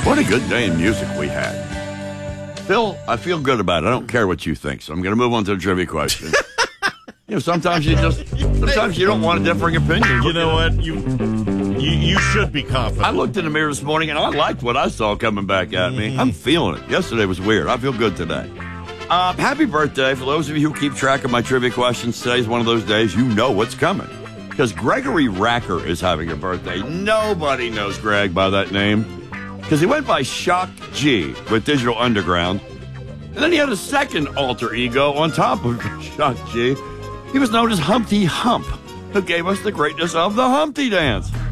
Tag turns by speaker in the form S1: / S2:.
S1: What a good day in music we had. Phil, I feel good about it. I don't care what you think, so I'm going to move on to the trivia question. Sometimes you don't want a differing opinion.
S2: You know what? You should be confident.
S1: I looked in the mirror this morning, and I liked what I saw coming back at me. I'm feeling it. Yesterday was weird. I feel good today. Happy birthday. For those of you who keep track of my trivia questions, today's one of those days you know what's coming. Because Gregory Racker is having a birthday. Nobody knows Greg by that name. Because he went by Shock G with Digital Underground. And then he had a second alter ego on top of Shock G. He was known as Humpty Hump, who gave us the greatness of the Humpty Dance.